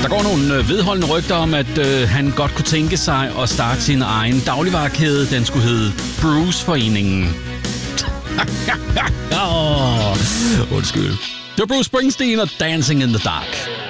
Der går nogle vedholdende rygter om, at han godt kunne tænke sig at starte sin egen dagligvarekæde. Den skulle hedde Bruce-foreningen. Undskyld. Det var Bruce Springsteen og Dancing in the Dark.